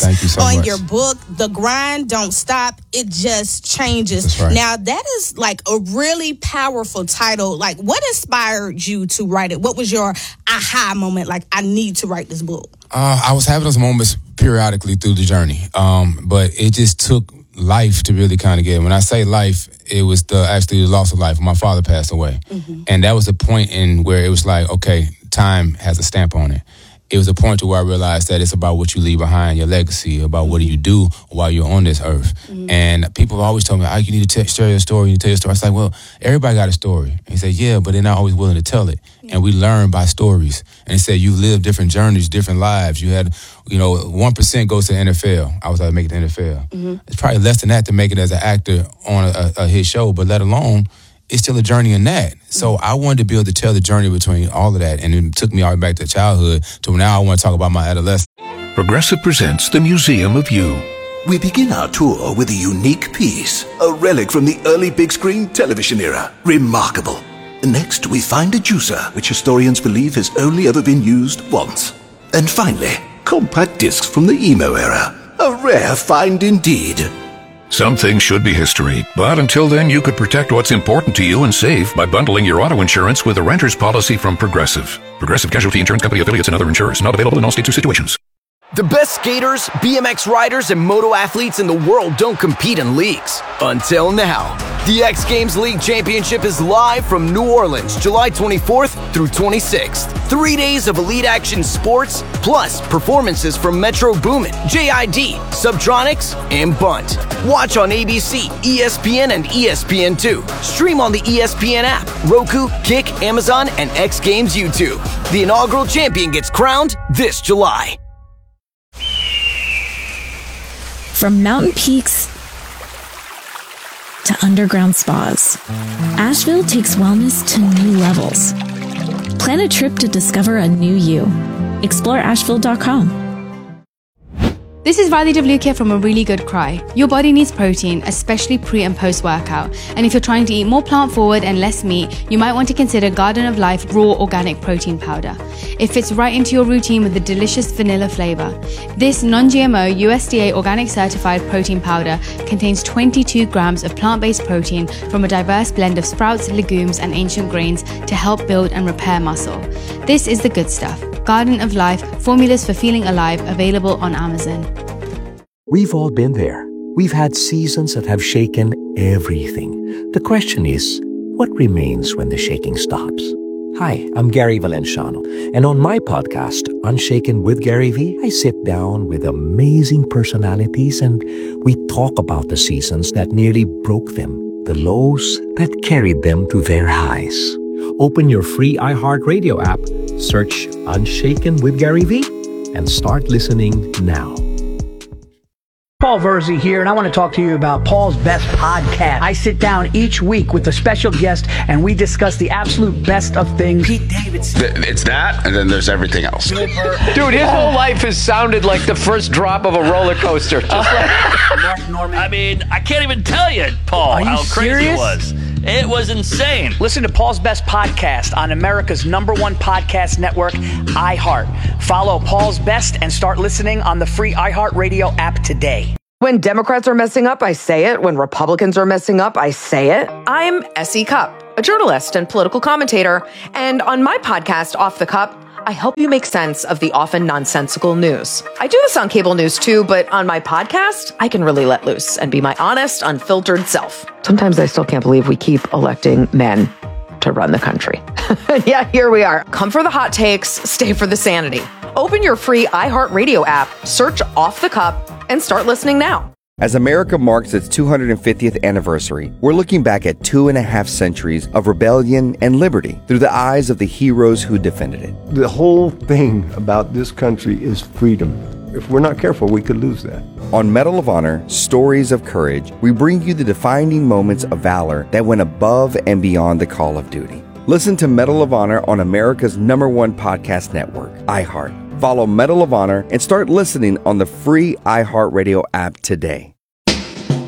Thank you so on much. your book. The grind don't stop. It just changes. That's right. Now, that is like a really powerful title. Like, what inspired you to write it? What was your aha moment? Like, I need to write this book. I was having those moments periodically through the journey, but it just took life to really kind of get it. When I say life, it was actually the loss of life. My father passed away. Mm-hmm. And that was a point in where it was like, okay, time has a stamp on it. It was a point to where I realized that it's about what you leave behind, your legacy, about what do you do while you're on this earth. Mm-hmm. And people have always told me, you need to share your story, you need to tell your story. I was like, well, everybody got a story. And he said, yeah, but they're not always willing to tell it. Yeah. And we learn by stories. And he said, you lived different journeys, different lives. You had, 1% goes to the NFL. I was able to make it to the NFL. Mm-hmm. It's probably less than that to make it as an actor on a hit show, but let alone, it's still a journey in that. So I wanted to be able to tell the journey between all of that, and it took me all the way back to childhood to now I want to talk about my adolescence. Progressive presents the Museum of You. We begin our tour with a unique piece, a relic from the early big screen television era. Remarkable. Next, we find a juicer, which historians believe has only ever been used once. And finally, compact discs from the emo era. A rare find indeed. Some things should be history, but until then, you could protect what's important to you and save by bundling your auto insurance with a renter's policy from Progressive. Progressive Casualty Insurance Company affiliates and other insurers. Not available in all states or situations. The best skaters, BMX riders, and moto athletes in the world don't compete in leagues. Until now. The X Games League Championship is live from New Orleans, July 24th through 26th. 3 days of elite action sports, plus performances from Metro Boomin, JID, Subtronics, and Bunt. Watch on ABC, ESPN, and ESPN2. Stream on the ESPN app, Roku, Kick, Amazon, and X Games YouTube. The inaugural champion gets crowned this July. From mountain peaks to underground spas, Asheville takes wellness to new levels. Plan a trip to discover a new you. Explore Asheville.com. This is Riley DeVluke from A Really Good Cry. Your body needs protein, especially pre and post workout. And if you're trying to eat more plant forward and less meat, you might want to consider Garden of Life Raw Organic Protein Powder. It fits right into your routine with a delicious vanilla flavor. This non-GMO USDA organic certified protein powder contains 22 grams of plant-based protein from a diverse blend of sprouts, legumes, and ancient grains to help build and repair muscle. This is the good stuff. Garden of Life, formulas for feeling alive, available on Amazon. We've all been there. We've had seasons that have shaken everything. The question is, what remains when the shaking stops? Hi, I'm Gary Valenciano, and on my podcast, Unshaken with Gary V, I sit down with amazing personalities and we talk about the seasons that nearly broke them, the lows that carried them to their highs. Open your free iHeartRadio app, search Unshaken with Gary V, and start listening now. Paul Verzi here, and I want to talk to you about Paul's Best Podcast. I sit down each week with a special guest, and we discuss the absolute best of things. Pete Davidson. It's that, and then there's everything else. Dude, his whole life has sounded like the first drop of a roller coaster. Just Mark Norman. I mean, I can't even tell you, Paul, how crazy it was. It was insane. Listen to Paul's Best Podcast on America's #1 podcast network, iHeart. Follow Paul's Best and start listening on the free iHeartRadio app today. When Democrats are messing up, I say it. When Republicans are messing up, I say it. I'm S.E. Cupp, a journalist and political commentator. And on my podcast, Off the Cup, I help you make sense of the often nonsensical news. I do this on cable news too, but on my podcast, I can really let loose and be my honest, unfiltered self. Sometimes I still can't believe we keep electing men to run the country. Yeah, here we are. Come for the hot takes, stay for the sanity. Open your free iHeartRadio app, search Off the Cup, and start listening now. As America marks its 250th anniversary, we're looking back at 2.5 centuries of rebellion and liberty through the eyes of the heroes who defended it. The whole thing about this country is freedom. If we're not careful, we could lose that. On Medal of Honor, Stories of Courage, we bring you the defining moments of valor that went above and beyond the call of duty. Listen to Medal of Honor on America's #1 podcast network, iHeart. Follow Medal of Honor and start listening on the free iHeartRadio app today.